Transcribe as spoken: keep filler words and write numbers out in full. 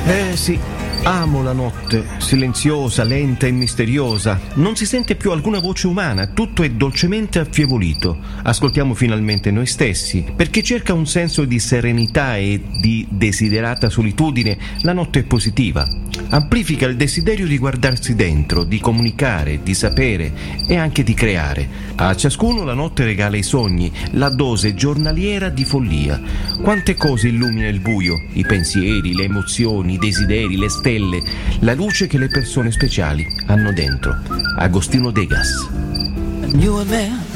Eh sì, amo la notte, silenziosa, lenta e misteriosa. Non si sente più alcuna voce umana, tutto è dolcemente affievolito. Ascoltiamo finalmente noi stessi. Per chi cerca un senso di serenità e di desiderata solitudine, la notte è positiva. Amplifica il desiderio di guardarsi dentro, di comunicare, di sapere e anche di creare. A ciascuno la notte regala i sogni, la dose giornaliera di follia. Quante cose illumina il buio, i pensieri, le emozioni, i desideri, le stelle, la luce che le persone speciali hanno dentro. Agostino Degas. You were there